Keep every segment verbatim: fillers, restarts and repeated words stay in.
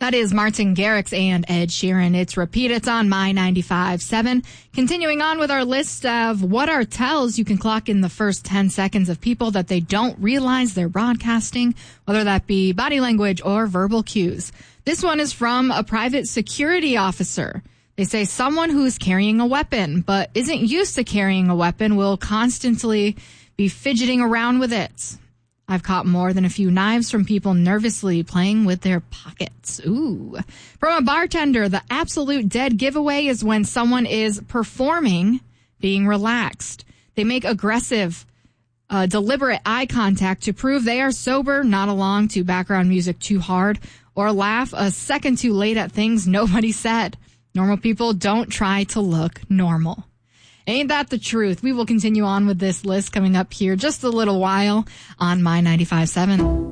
That is Martin Garrix and Ed Sheeran. It's Repeat. It's on My ninety-five point seven. Continuing on with our list of what are tells, you can clock in the first ten seconds of people that they don't realize they're broadcasting, whether that be body language or verbal cues. This one is from a private security officer. They say someone who's carrying a weapon but isn't used to carrying a weapon will constantly be fidgeting around with it. I've caught more than a few knives from people nervously playing with their pockets. Ooh. From a bartender, the absolute dead giveaway is when someone is performing, being relaxed. They make aggressive, uh, deliberate eye contact to prove they are sober, not along to background music too hard, or laugh a second too late at things nobody said. Normal people don't try to look normal. Ain't that the truth? We will continue on with this list coming up here just a little while on My ninety-five point seven.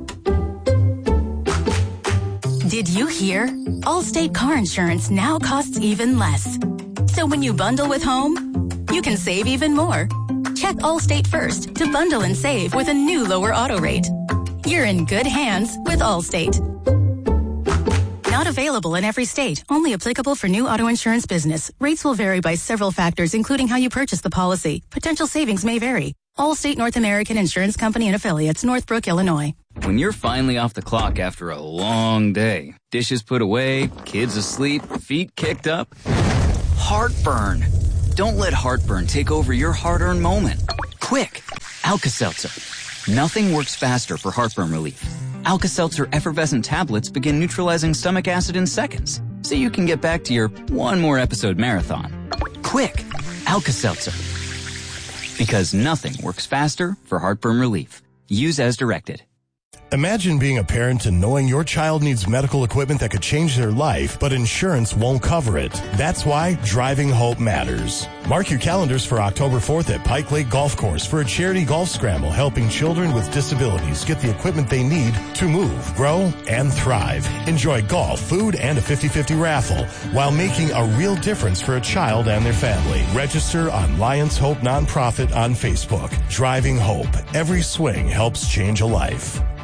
Did you hear? Allstate car insurance now costs even less. So when you bundle with home, you can save even more. Check Allstate first to bundle and save with a new lower auto rate. You're in good hands with Allstate. Not available in every state. Only applicable for new auto insurance business. Rates will vary by several factors, including how you purchase the policy. Potential savings may vary. Allstate North American Insurance Company and affiliates, Northbrook, Illinois. When you're finally off the clock after a long day, dishes put away, kids asleep, feet kicked up, heartburn. Don't let heartburn take over your hard-earned moment. Quick, Alka-Seltzer. Nothing works faster for heartburn relief. Alka-Seltzer effervescent tablets begin neutralizing stomach acid in seconds, so you can get back to your one more episode marathon. Quick, Alka-Seltzer. Because nothing works faster for heartburn relief. Use as directed. Imagine being a parent and knowing your child needs medical equipment that could change their life, but insurance won't cover it. That's why Driving Hope matters. Mark your calendars for October fourth at Pike Lake Golf Course for a charity golf scramble helping children with disabilities get the equipment they need to move, grow, and thrive. Enjoy golf, food, and a fifty-fifty raffle while making a real difference for a child and their family. Register on Lions Hope Nonprofit on Facebook. Driving Hope. Every swing helps change a life.